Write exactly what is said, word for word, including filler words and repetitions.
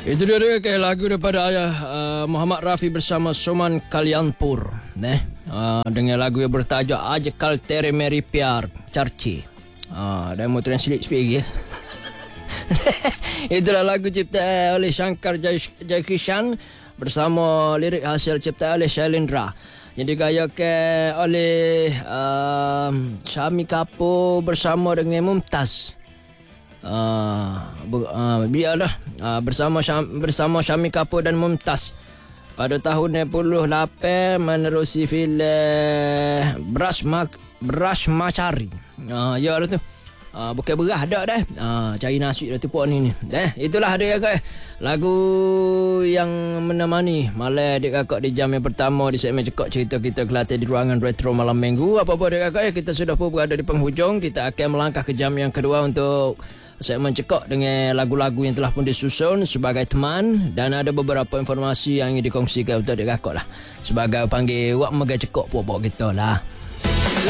Itu dia dia okay, lagu daripada uh, Muhammad Rafi bersama Soman Kalyanpur, eh uh, dengan lagu yang bertajuk Ajkal Tere Meri Pyar Charchi. Ah, uh, dan mau translate sikit lagi ya. Itulah lagu ciptaan oleh Shankar Jaikishan bersama lirik hasil ciptaan oleh Shailendra yang digayakan oleh uh, Shami Kapoor bersama dengan Mumtaz. Uh, uh, biarlah uh, bersama Syam, bersama Shami Kapoor dan Mumtaz pada tahun enam puluh lapan menerusi filem Brashma Brashmachari. Uh, ya lah tu. Uh, bukan berah dah dah. Uh, cari nasi dah tu puan ni ni. Eh, itulah dia kakak. Lagu yang menemani malam adik kakak di jam yang pertama di segmen Cekak Cerita kita Kelantan di ruangan retro malam minggu. Apa-apa adik kakak, kita sudah pun berada di penghujung. Kita akan melangkah ke jam yang kedua untuk segmen Cekak dengan lagu-lagu yang telah pun disusun sebagai teman, dan ada beberapa informasi yang ingin dikongsikan untuk adik kakak lah sebagai panggil wak mega cekak puak-puak kita lah.